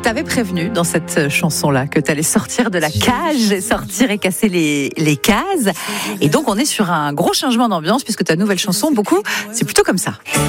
t'avais prévenu dans cette chanson-là que t'allais sortir de la cage et sortir et casser les cases. Et donc, on est sur un gros changement d'ambiance puisque ta nouvelle chanson, beaucoup, c'est plutôt comme ça.